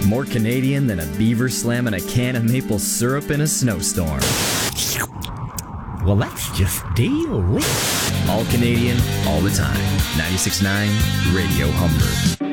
More Canadian than a beaver slamming a can of maple syrup in a snowstorm. Well, that's just delicious. All Canadian, all the time. 96.9 Radio Humber.